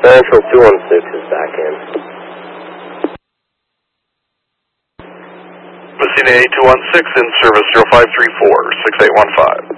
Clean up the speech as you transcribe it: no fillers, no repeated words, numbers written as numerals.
Central 216 is back in. Messina 216 in service 0534, 6815.